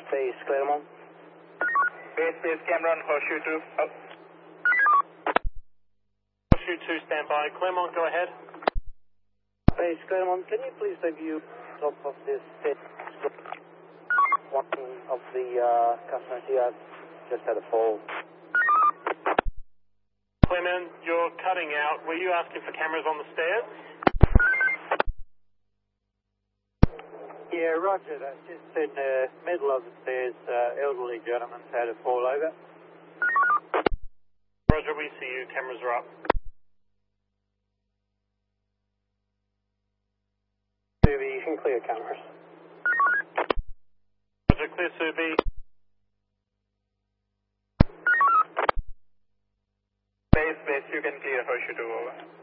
Base, Claremont. Base, Cameron, Horseshoe 2. Oh. Horseshoe 2, stand by. Claremont, go ahead. Base, Claremont, can you please review top of this one of the customers here just had a fall. Claremont, you're cutting out. Were you asking for cameras on the stairs? Yeah, roger that. Just in the middle of the stairs, elderly gentleman's had a fall over. Roger, we see you. Cameras are up. Subi, you can clear cameras. Roger, clear Subi. Base, you can clear Horseshoe 2 over.